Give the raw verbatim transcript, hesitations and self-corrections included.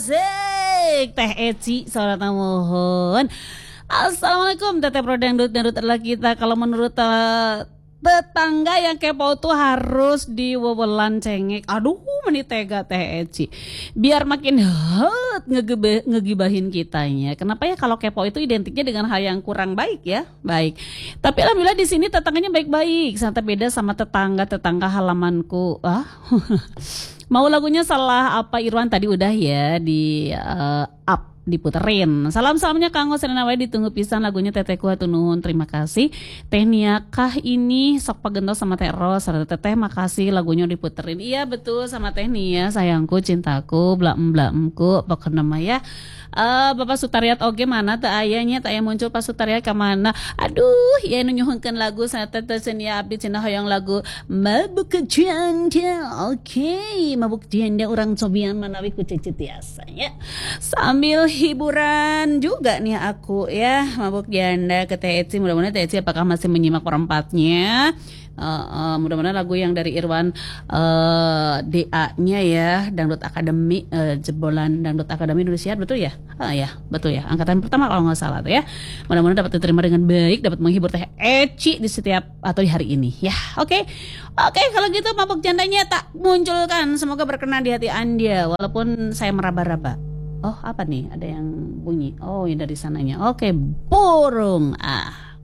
Asik, Teh Eci, saudara mohon. Assalamualaikum, Teteh Pro Dangdut, dangdut adalah kita. Kalau menurut uh, tetangga yang kepo tuh harus diwewelan cengek. Aduh, meni tega Teh Eci. Biar makin hot ngegebe, ngegibahin kitanya. Kenapa ya kalau kepo itu identiknya dengan hal yang kurang baik ya? Baik. Tapi alhamdulillah di sini tetangganya baik-baik. Sangat beda sama tetangga-tetangga halamanku. Ah. Mau lagunya salah apa Irwan tadi udah ya di uh, up diputerin. Salam-salamnya Kang Serena wae ditunggu pisan lagunya Teteku hatur nuhun. Terima kasih. Teh Nia kah ini sok pagento sama Teh Ros. Teteh makasih lagunya diputerin. Iya betul sama Teh Nia sayangku cintaku blaem-blaemku pokoknya mah ya. Uh, Bapak Sutariat oge mana teu ayanya teu aya muncul Pak Sutariat ka mana. Aduh ya nu nyuhunkeun lagu saya teh cenah abdi cenah hoyong lagu Mabuk Janda. Oke, okay. Mabuk Janda urang cobian manawi ku Cece tiasa ya. Sambil hiburan juga nih aku ya Mabuk Janda ke Teh Eci. Mudah-mudahan Teh Eci apakah masih menyimak perempatnya. Uh, uh, mudah-mudahan lagu yang dari Irwan uh, D A-nya ya Dangdut Akademi uh, jebolan Dangdut Akademi Indonesia betul ya? Uh, ya betul ya angkatan pertama kalau nggak salah tuh ya. Mudah-mudahan dapat diterima dengan baik, dapat menghibur Teh Eci di setiap atau di hari ini ya. Oke, okay. oke okay, kalau gitu Mabuk Jandanya tak munculkan, semoga berkenan di hati Anda walaupun saya meraba-raba. Oh apa nih ada yang bunyi? Oh ini dari sananya. Oke okay, burung ah.